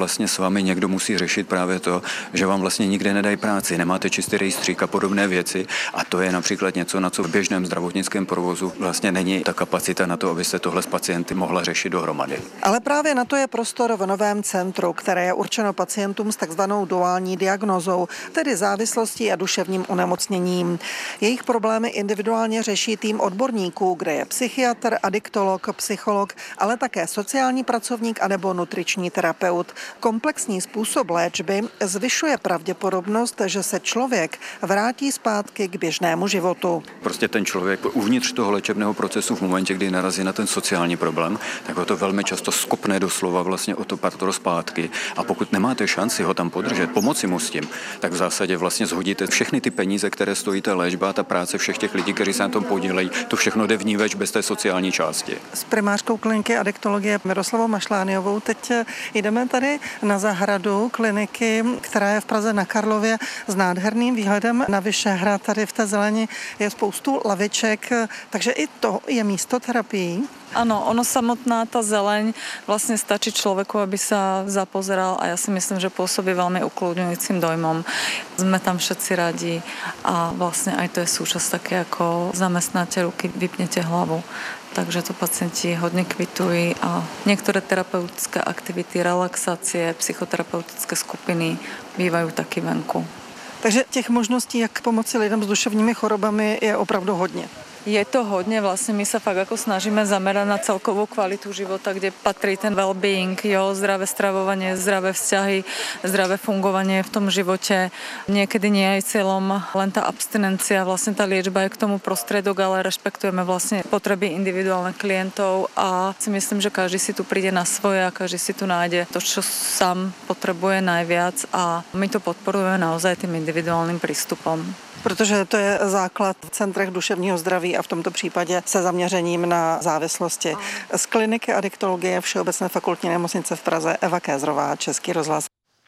vlastně s vámi někdo musí řešit právě to, že vám vlastně nikde nedají práci, nemáte čistý rejstřík a podobné věci a to je například něco, na co v běžném zdravotnickém provozu vlastně není ta kapacita na to, aby se tohle s pacienty mohla řešit dohromady. Ale právě na to je prostor v novém centru, které je určeno pacientům s takzvanou duální diagnózou, tedy závislostí a duševním onemocněním. Jejich problémy individuálně řeší tým odborníků, kde je psychiatr, adiktolog, psycholog, ale také sociální pracovník anebo nutriční terapeut. Komplexní způsob léčby zvyšuje pravděpodobnost, že se člověk vrátí zpátky k běžnému životu. Prostě ten člověk uvnitř toho léčebného procesu v momentě, kdy narazí na ten sociální problém, tak ho to velmi často skopne doslova vlastně o to patro zpátky. A pokud nemáte šanci ho tam podržet, pomoci mu s tím, tak v zásadě vlastně zhodíte všechny ty peníze, které stojí ta léčba a ta práce všech těch lidí, kteří se na tom podílejí, to všechno jde vníveč bez té sociální části. S primářkou kliniky adiktologie Miroslavou Mašlániovou teď jdeme tady na zahradu kliniky, která je v Praze na Karlově s nádherným výhledem na Vyšehrad. Tady v té zeleni je spoustu laviček, takže i to je místo terapií. Áno, ono samotná tá zeleň vlastne stačí človeku, aby sa zapozeral a ja si myslím, že pôsobí veľmi ukludňujúcim dojmom. Sme tam všetci radi a vlastne aj to je súčasť také, ako zamestnáte ruky, vypnete hlavu. Takže to pacienti hodne kvitujú a niektoré terapeutické aktivity, relaxácie, psychoterapeutické skupiny bývajú taky venku. Takže těch možností, jak pomoci lidem s duševními chorobami, je opravdu hodně. Je to hodne, vlastne my sa fakt ako snažíme zamerať na celkovú kvalitu života, kde patrí ten well-being, zdravé stravovanie, zdravé vzťahy, zdravé fungovanie v tom živote. Niekedy nie je cieľom len tá abstinencia, vlastne tá liečba je k tomu prostriedok, ale rešpektujeme vlastne potreby individuálnych klientov a si myslím, že každý si tu príde na svoje a každý si tu nájde to, čo sám potrebuje najviac a my to podporujeme naozaj tým individuálnym prístupom. Protože to je základ v centrech duševního zdraví a v tomto případě se zaměřením na závislosti. Z kliniky adiktologie Všeobecné fakultní nemocnice v Praze Eva Kézrová, Český rozhlas.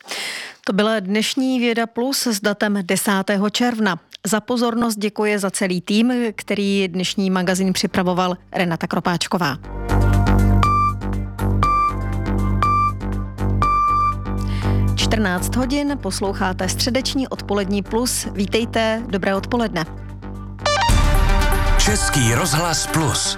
To byla dnešní Věda Plus s datem 10. června. Za pozornost děkuje za celý tým, který dnešní magazín připravoval Renata Kropáčková. hodin, posloucháte středeční odpolední plus. Vítejte, dobré odpoledne. Český rozhlas Plus.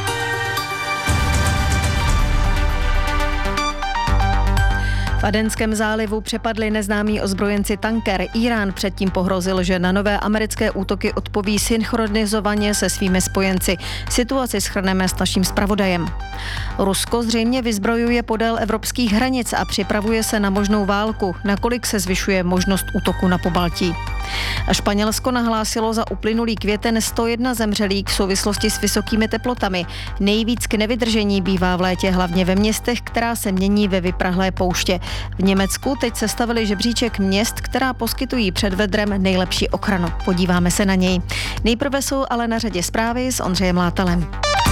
V Adenském zálivu přepadli neznámí ozbrojenci tanker. Irán předtím pohrozil, že na nové americké útoky odpoví synchronizovaně se svými spojenci. Situaci shrneme s naším zpravodajem. Rusko zřejmě vyzbrojuje podél evropských hranic a připravuje se na možnou válku. Nakolik se zvyšuje možnost útoku na Pobaltí? A Španělsko nahlásilo za uplynulý květen 101 zemřelých v souvislosti s vysokými teplotami. Nejvíc k nevydržení bývá v létě hlavně ve městech, která se mění ve vyprahlé pouště. V Německu teď sestavili žebříček měst, která poskytují před vedrem nejlepší ochranu. Podíváme se na něj. Nejprve jsou ale na řadě zprávy s Ondřejem Látalem.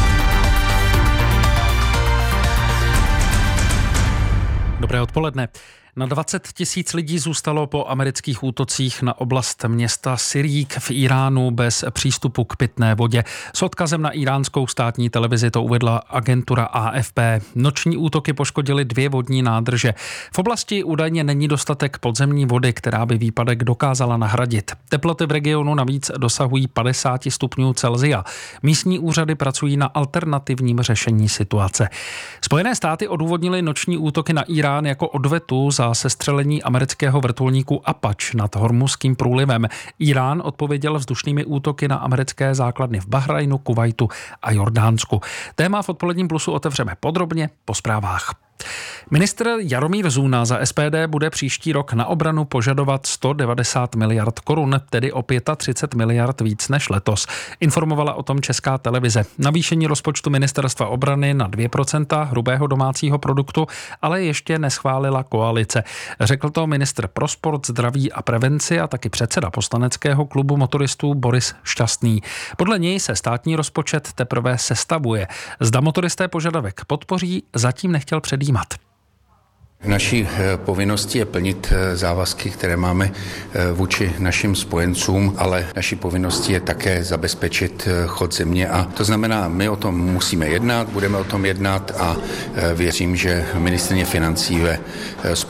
Dobré odpoledne. Na 20 000 lidí zůstalo po amerických útocích na oblast města Sirík v Iránu bez přístupu k pitné vodě. S odkazem na iránskou státní televizi to uvedla agentura AFP. Noční útoky poškodily 2 vodní nádrže. V oblasti údajně není dostatek podzemní vody, která by výpadek dokázala nahradit. Teploty v regionu navíc dosahují 50 stupňů Celsia. Místní úřady pracují na alternativním řešení situace. Spojené státy odůvodnily noční útoky na Irán jako odvetu za sestřelení amerického vrtulníku Apache nad Hormuzským průlivem. Irán odpověděl vzdušnými útoky na americké základny v Bahrajnu, Kuvajtu a Jordánsku. Téma v odpoledním plusu otevřeme podrobně po zprávách. Ministr Jaromír Zůna za SPD bude příští rok na obranu požadovat 190 miliard korun, tedy o 35 miliard víc než letos. Informovala o tom Česká televize. Navýšení rozpočtu ministerstva obrany na 2% hrubého domácího produktu ale ještě neschválila koalice. Řekl to ministr pro sport, zdraví a prevenci a taky předseda poslaneckého klubu motoristů Boris Šťastný. Podle něj se státní rozpočet teprve sestavuje. Zda motoristé požadavek podpoří, zatím nechtěl předjímat. Naší povinností je plnit závazky, které máme vůči našim spojencům, ale naší povinností je také zabezpečit chod země a to znamená, my o tom musíme jednat, budeme o tom jednat a věřím, že ministryně financí ve